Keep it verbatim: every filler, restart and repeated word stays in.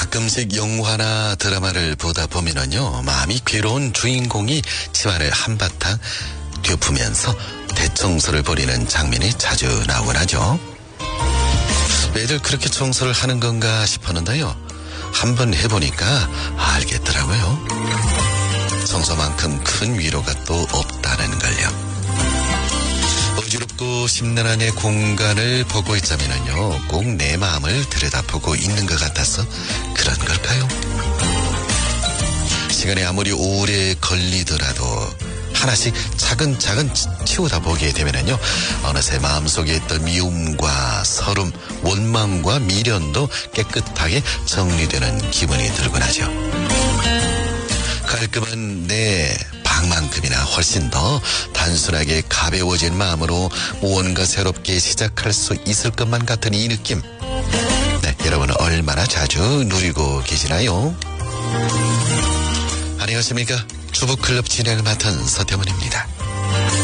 가끔씩 영화나 드라마를 보다 보면은요, 마음이 괴로운 주인공이 집안을 한바탕 뒤엎으면서 대청소를 벌이는 장면이 자주 나오곤 하죠. 왜들 그렇게 청소를 하는 건가 싶었는데요. 한번 해보니까 알겠더라고요. 청소만큼 큰 위로가 또 없다는 걸요. 어지럽고 심란한 공간을 보고 있자면요, 꼭 내 마음을 들여다보고 있는 것 같아서 그런 걸까요? 시간이 아무리 오래 걸리더라도 하나씩 차근차근 치우다 보게 되면요, 어느새 마음속에 있던 미움과 서름, 원망과 미련도 깨끗하게 정리되는 기분이 들곤 하죠. 깔끔한 내 방만큼이나 훨씬 더 단순하게 가벼워진 마음으로 무언가 새롭게 시작할 수 있을 것만 같은 이 느낌. 네, 여러분은 얼마나 자주 누리고 계시나요? 안녕하십니까? 주부클럽 진행을 맡은 서태문입니다.